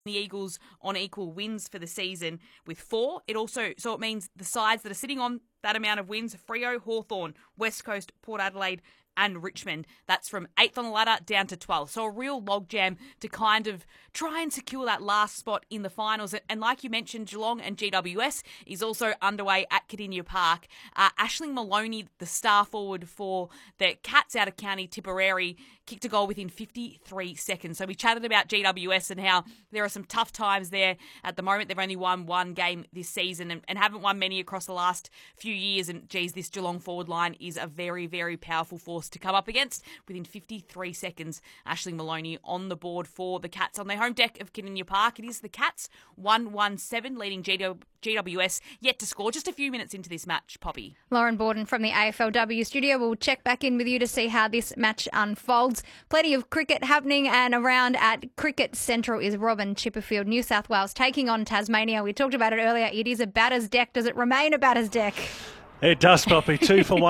the Eagles on equal wins for the season with 4. So it means the sides that are sitting on that amount of wins: Freo, Hawthorn, West Coast, Port Adelaide and Richmond. That's from 8th on the ladder down to 12th. So a real logjam to kind of try and secure that last spot in the finals. And like you mentioned, Geelong and GWS is also underway at Kardinia Park. Aisling Maloney, the star forward for the Cats out of County Tipperary, kicked a goal within 53 seconds. So we chatted about GWS and how there are some tough times there at the moment. They've only won 1 game this season and haven't won many across the last few years. And geez, this Geelong forward line is a very, very powerful force to come up against. Within 53 seconds, Aisling Maloney on the board for the Cats on their home deck of Kardinia Park. It is the Cats 1-1-7 leading GWS yet to score. Just a few minutes into this match, Poppy. Lauren Borden from the AFLW studio will check back in with you to see how this match unfolds. Plenty of cricket happening, and around at Cricket Central is Robin Chipperfield, New South Wales, taking on Tasmania. We talked about it earlier. It is a batter's deck. Does it remain a batter's deck? It does, Poppy. 2 for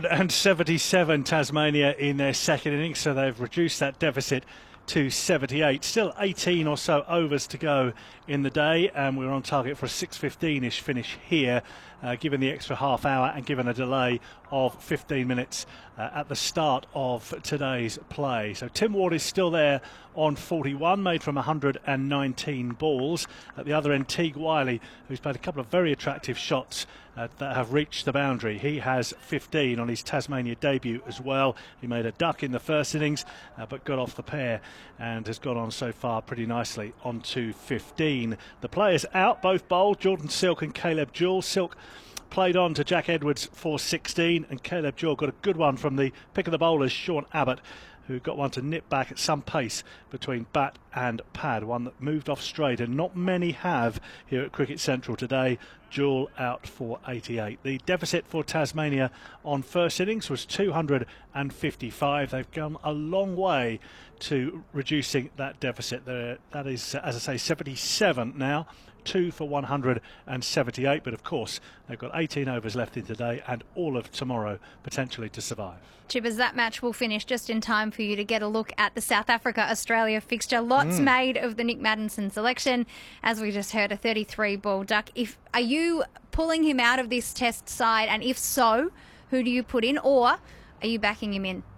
177 Tasmania in their second innings, so they've reduced that deficit to 78. Still 18 or so overs to go in the day, and we're on target for a 6:15-ish finish here, given the extra half hour and given a delay of 15 minutes at the start of today's play. So Tim Ward is still there on 41, made from 119 balls. At the other end, Teague Wiley, who's played a couple of very attractive shots that have reached the boundary. He has 15 on his Tasmania debut as well. He made a duck in the first innings, but got off the pair and has gone on so far pretty nicely onto 15. The players out, both bowled, Jordan Silk and Caleb Jewell. Silk played on to Jack Edwards for 16, and Caleb Jewell got a good one from the pick of the bowlers, Sean Abbott, who got one to nip back at some pace between bat and pad, one that moved off straight, and not many have here at Cricket Central today. Jewell out for 88. The deficit for Tasmania on first innings was 255. They've come a long way to reducing that deficit. That is, as I say, 77 now. 2 for 178, but of course they've got 18 overs left in today and all of tomorrow potentially to survive. Chippers, that match will finish just in time for you to get a look at the South Africa-Australia fixture. Lots made of the Nick Maddinson selection. As we just heard, a 33-ball duck. Are you pulling him out of this test side, and if so, who do you put in, or are you backing him in?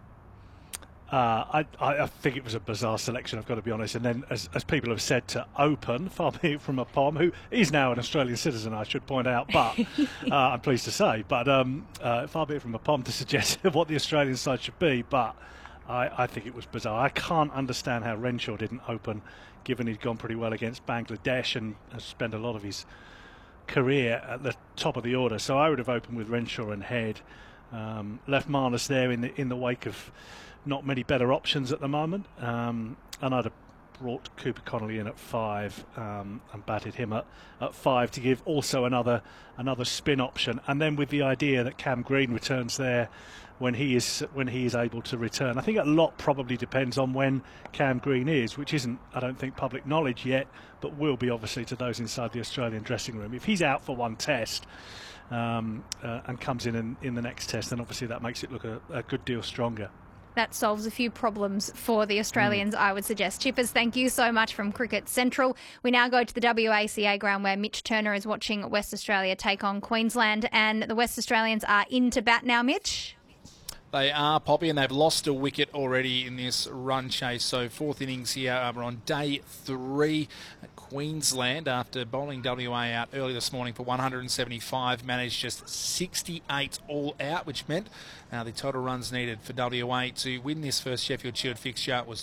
I think it was a bizarre selection, I've got to be honest. And then, as people have said, to open, far be it from a Pom, who is now an Australian citizen, I should point out, but I'm pleased to say, but far be it from a Pom to suggest what the Australian side should be, but I think it was bizarre. I can't understand how Renshaw didn't open, given he'd gone pretty well against Bangladesh and has spent a lot of his career at the top of the order. So I would have opened with Renshaw and Head, left Marnus there in the wake of not many better options at the moment, and I'd have brought Cooper Connolly in at 5 and batted him at 5 to give also another spin option, and then with the idea that Cam Green returns there when he is able to return. I think a lot probably depends on when Cam Green is, which isn't, I don't think, public knowledge yet, but will be obviously to those inside the Australian dressing room. If he's out for one test and comes in the next test, then obviously that makes it look a good deal stronger. That solves a few problems for the Australians, I would suggest. Chippers, thank you so much from Cricket Central. We now go to the WACA ground where Mitch Turner is watching West Australia take on Queensland, and the West Australians are into bat now, Mitch. They are, Poppy, and they've lost a wicket already in this run chase. So fourth innings here, we're on day 3. Queensland, after bowling WA out early this morning for 175, managed just 68 all out, which meant the total runs needed for WA to win this first Sheffield Shield fixture was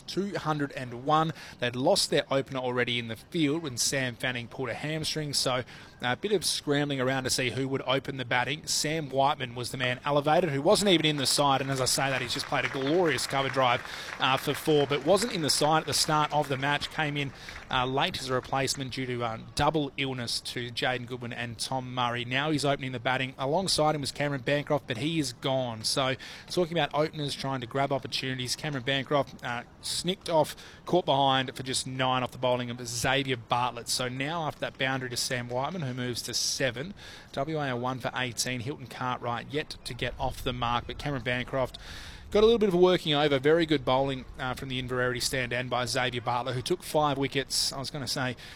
201. They'd lost their opener already in the field when Sam Fanning pulled a hamstring, so a bit of scrambling around to see who would open the batting. Sam Whiteman was the man elevated, who wasn't even in the side, and as I say that, he's just played a glorious cover drive for 4, but wasn't in the side at the start of the match, came in late as a replacement due to double illness to Jaden Goodwin and Tom Murray. Now he's opening the batting. Alongside him was Cameron Bancroft, but he is gone. So talking about openers trying to grab opportunities, Cameron Bancroft snicked off, caught behind for just 9 off the bowling of Xavier Bartlett. So now after that boundary to Sam Whiteman, who moves to 7, WA are 1 for 18. Hilton Cartwright yet to get off the mark, but Cameron Bancroft got a little bit of a working over. Very good bowling from the Inverarity stand and by Xavier Bartlett, who took 5 wickets. I was going to say